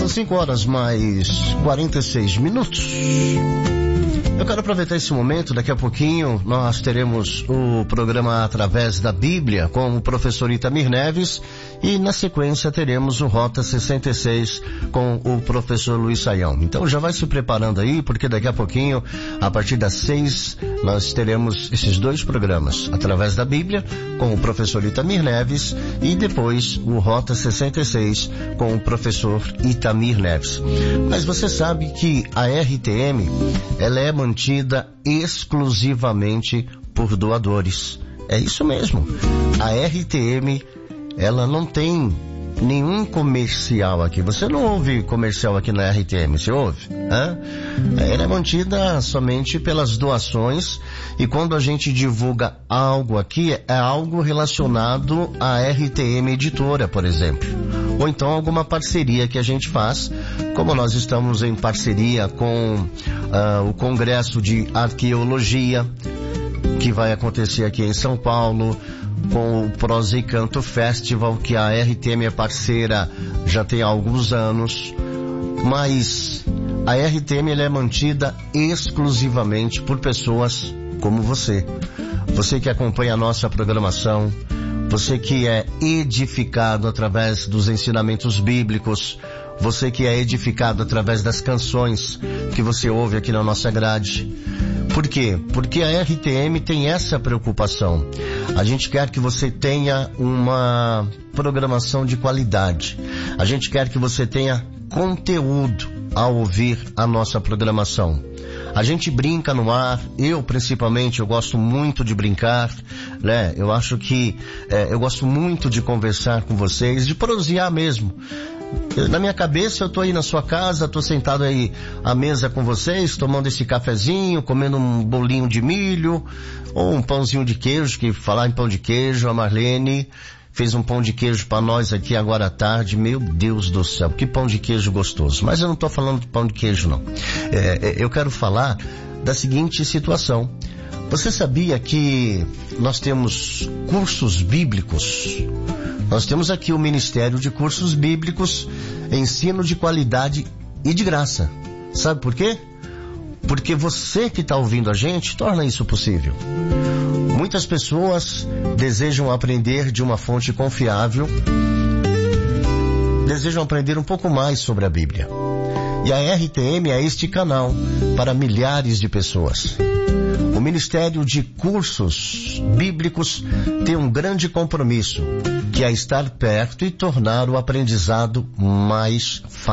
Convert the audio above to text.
São 5h mais 46. Eu quero aproveitar esse momento, daqui a pouquinho nós teremos o programa Através da Bíblia com o professor Itamir Neves e na sequência teremos o Rota 66 com o professor Luiz Saião. Então já vai se preparando aí, porque daqui a pouquinho, a partir das 6, nós teremos esses dois programas, Através da Bíblia com o professor Itamir Neves e depois o Rota 66 com o professor Itamir Neves. Mas você sabe que a RTM, ela é mantida exclusivamente por doadores. É isso mesmo. A RTM, ela não tem nenhum comercial aqui. Você não ouve comercial aqui na RTM, você ouve? Ela é mantida somente pelas doações e quando a gente divulga algo aqui, é algo relacionado à RTM Editora, por exemplo. Ou então alguma parceria que a gente faz, como nós estamos em parceria com o Congresso de Arqueologia, que vai acontecer aqui em São Paulo, com o Prosa e Canto Festival, que a RTM é parceira já tem alguns anos, mas a RTM ela é mantida exclusivamente por pessoas como você. Você que acompanha a nossa programação, você que é edificado através dos ensinamentos bíblicos, você que é edificado através das canções que você ouve aqui na nossa grade. Por quê? Porque a RTM tem essa preocupação. A gente quer que você tenha uma programação de qualidade. A gente quer que você tenha conteúdo ao ouvir a nossa programação. A gente brinca no ar, eu principalmente, eu gosto muito de brincar, né? Eu acho que eu gosto muito de conversar com vocês, de prosear mesmo. Na minha cabeça eu tô aí na sua casa, tô sentado aí à mesa com vocês, tomando esse cafezinho, comendo um bolinho de milho, ou um pãozinho de queijo, que falar em pão de queijo, a Marlene fez um pão de queijo para nós aqui agora à tarde. Meu Deus do céu, que pão de queijo gostoso. Mas eu não tô falando de pão de queijo não. Eu quero falar da seguinte situação. Você sabia que nós temos cursos bíblicos? Nós temos aqui o Ministério de Cursos Bíblicos, ensino de qualidade e de graça. Sabe por quê? Porque você que está ouvindo a gente torna isso possível. Muitas pessoas desejam aprender de uma fonte confiável, desejam aprender um pouco mais sobre a Bíblia. E a RTM é este canal para milhares de pessoas. O Ministério de Cursos Bíblicos tem um grande compromisso, que é estar perto e tornar o aprendizado mais fácil.